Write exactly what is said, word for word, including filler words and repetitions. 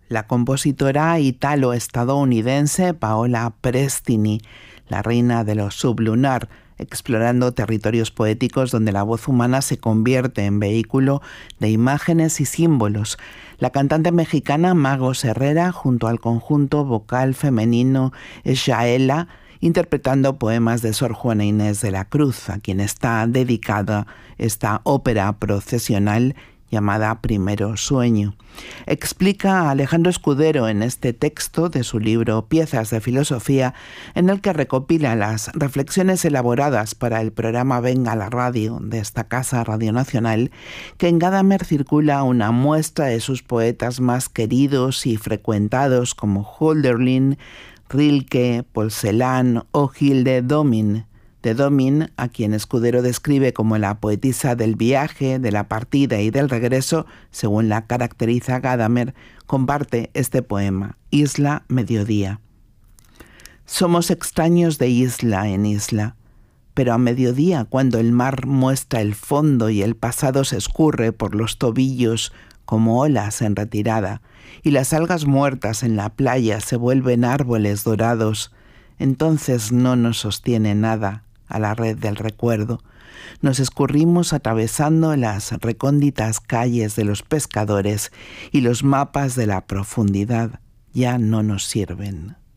la compositora italo-estadounidense Paola Prestini, la reina de lo sublunar, explorando territorios poéticos donde la voz humana se convierte en vehículo de imágenes y símbolos. La cantante mexicana Magos Herrera, junto al conjunto vocal femenino Eshaela, interpretando poemas de Sor Juana Inés de la Cruz, a quien está dedicada esta ópera procesional llamada Primero Sueño. Explica Alejandro Escudero en este texto de su libro Piezas de Filosofía, en el que recopila las reflexiones elaboradas para el programa Venga la Radio de esta casa Radio Nacional, que en Gadamer circula una muestra de sus poetas más queridos y frecuentados como Hölderlin, Rilke, Paul Celan o Hilde Domin. De Domin, a quien Escudero describe como la poetisa del viaje, de la partida y del regreso, según la caracteriza Gadamer, comparte este poema, Isla Mediodía. Somos extraños de isla en isla, pero a mediodía, cuando el mar muestra el fondo y el pasado se escurre por los tobillos como olas en retirada, y las algas muertas en la playa se vuelven árboles dorados, entonces no nos sostiene nada a la red del recuerdo. Nos escurrimos atravesando las recónditas calles de los pescadores y los mapas de la profundidad ya no nos sirven.